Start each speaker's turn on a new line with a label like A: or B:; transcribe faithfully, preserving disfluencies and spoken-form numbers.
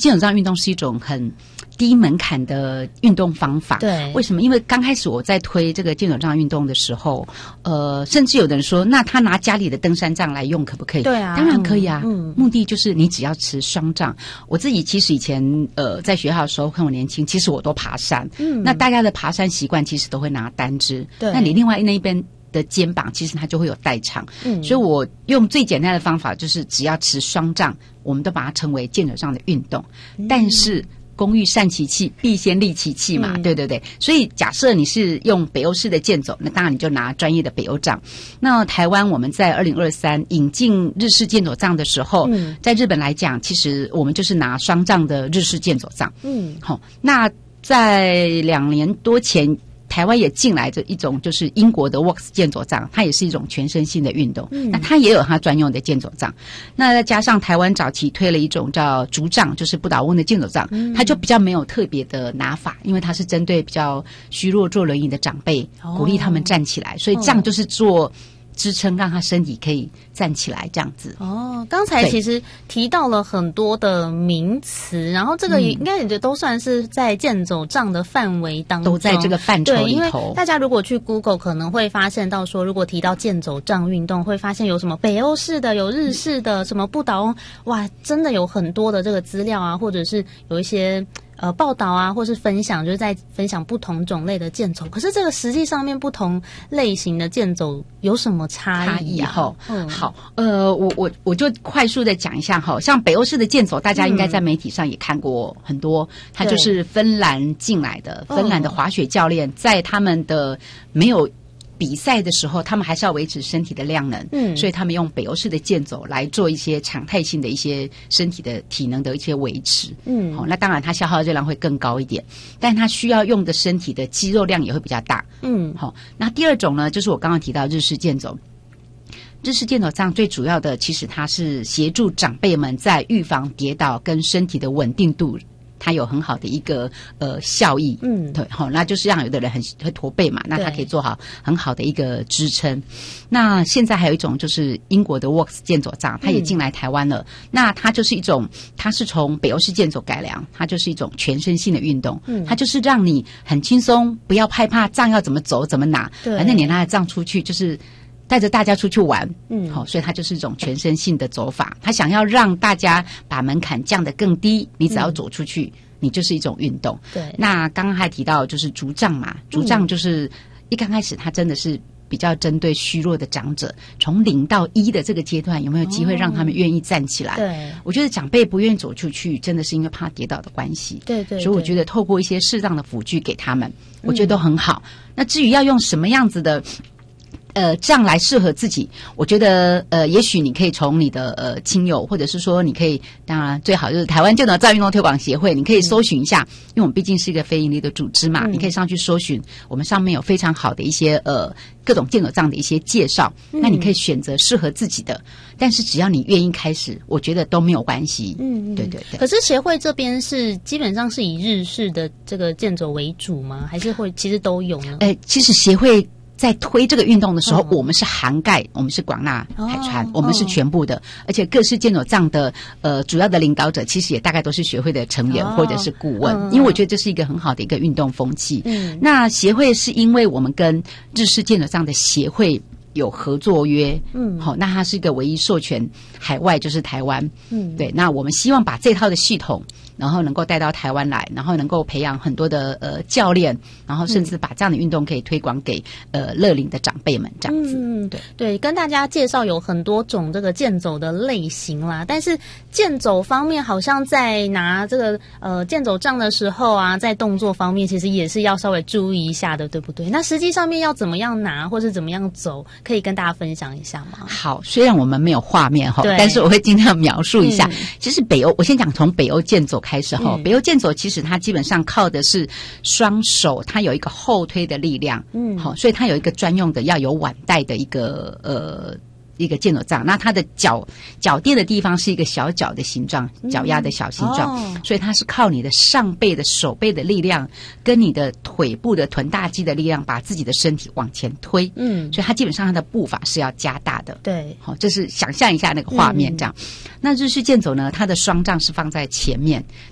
A: 健走杖运动是一种很低门槛的运动方法。
B: 对，
A: 为什么？因为刚开始我在推这个健走杖运动的时候，呃，甚至有的人说，那他拿家里的登山杖来用可不可以？
B: 对啊，
A: 当然可以啊。
B: 嗯，
A: 目的就是你只要持双杖。我自己其实以前呃在学校的时候，看我年轻，其实我都爬山。嗯，那大家的爬山习惯其实都会拿单支。对，那你另外那一边的肩膀其实它就会有代偿。嗯，所以我用最简单的方法，就是只要持双杖，我们都把它称为健走杖的运动。嗯，但是工欲善其器，必先利其器嘛，嗯，对对对。所以假设你是用北欧式的健走，那当然你就拿专业的北欧杖。那台湾我们在二零二三引进日式健走杖的时候，嗯，在日本来讲，其实我们就是拿双杖的日式健走杖。嗯，好，那在两年多前，台湾也进来这一种就是英国的 Works 健走杖，它也是一种全身性的运动。嗯，那它也有它专用的健走杖。那再加上台湾早期推了一种叫竹杖，就是不倒翁的健走杖，嗯，它就比较没有特别的拿法，因为它是针对比较虚弱坐轮椅的长辈，哦，鼓励他们站起来，所以杖就是做支撑，让他身体可以站起来这样子。
B: 哦，刚才其实提到了很多的名词，然后这个也应该也都算是在健走杖的范围当中，
A: 都在这个范畴里头。
B: 对，因为大家如果去 Google 可能会发现到说，如果提到健走杖运动，会发现有什么北欧式的，有日式的，什么不倒翁，哇，真的有很多的这个资料啊，或者是有一些呃报道啊，或是分享，就是在分享不同种类的健走。可是这个实际上面不同类型的健走有什么差异啊？
A: 哈，嗯，好，呃，我我我就快速的讲一下哈，像北欧式的健走，大家应该在媒体上也看过很多，嗯，它就是芬兰进来的，芬兰的滑雪教练，在他们的没有比赛的时候，他们还是要维持身体的量能，嗯，所以他们用北欧式的健走来做一些常态性的一些身体的体能的一些维持，嗯，好，那当然它消耗热量会更高一点，但它需要用的身体的肌肉量也会比较大，嗯，好，那第二种呢，就是我刚刚提到日式健走。日式健走杖最主要的，其实它是协助长辈们在预防跌倒跟身体的稳定度，它有很好的一个呃效益，嗯，对，好，那就是让有的人很会驼背嘛，那它可以做好很好的一个支撑。那现在还有一种就是英国的 Works 健走杖，它也进来台湾了，嗯，那它就是一种，它是从北欧式健走改良，它就是一种全身性的运动，嗯，它就是让你很轻松，不要害怕杖要怎么走怎么拿，反正你拿着杖出去就是带着大家出去玩，嗯，好，所以它就是一种全身性的走法。他想要让大家把门槛降得更低，你只要走出去，嗯，你就是一种运动。对，那刚刚还提到就是竹杖嘛，竹杖就是一刚开始它真的是比较针对虚弱的长者，从零到一的这个阶段，有没有机会让他们愿意站起来？对，哦，我觉得长辈不愿意走出去，真的是因为怕跌倒的关系。对 对, 对，所以我觉得透过一些适当的辅具给他们，我觉得都很好。嗯，那至于要用什么样子的呃，这样来适合自己，我觉得呃，也许你可以从你的呃亲友，或者是说你可以，当然最好就是台湾健走杖运动推广协会，你可以搜寻一下，嗯，因为我们毕竟是一个非营利的组织嘛，嗯，你可以上去搜寻，我们上面有非常好的一些呃各种健走杖的一些介绍，嗯，那你可以选择适合自己的，但是只要你愿意开始，我觉得都没有关系。嗯，对对对。
B: 可是协会这边是基本上是以日式的这个健走为主吗？还是会其实都有呢？
A: 呃，其实协会在推这个运动的时候，哦，我们是涵盖，我们是广纳海川，哦，我们是全部的，哦，而且各式健走杖的呃主要的领导者，其实也大概都是协会的成员，哦，或者是顾问，嗯，因为我觉得这是一个很好的一个运动风气。嗯，那协会是因为我们跟日式健走杖的协会有合作约，嗯，好，那它是一个唯一授权海外就是台湾，嗯，对，那我们希望把这套的系统，然后能够带到台湾来，然后能够培养很多的呃教练，然后甚至把这样的运动可以推广给呃乐龄的长辈们这样子。嗯，
B: 对对，跟大家介绍有很多种这个健走的类型啦，但是健走方面好像在拿这个呃健走杖的时候啊，在动作方面其实也是要稍微注意一下的，对不对？那实际上面要怎么样拿或是怎么样走，可以跟大家分享一下吗？
A: 好，虽然我们没有画面哈，但是我会尽量描述一下。嗯，其实北欧，我先讲从北欧健走开始哈，嗯，北欧健走其实它基本上靠的是双手，它有一个后推的力量，嗯，好，所以它有一个专用的要有腕带的一个呃。一个健走杖，那它的脚脚垫的地方是一个小脚的形状，脚丫的小形状，嗯哦，所以它是靠你的上背的手背的力量，跟你的腿部的臀大肌的力量，把自己的身体往前推。嗯，所以它基本上它的步伐是要加大的。对，好，这是想象一下那个画面这样。嗯，那日式健走呢，它的双杖是放在前面，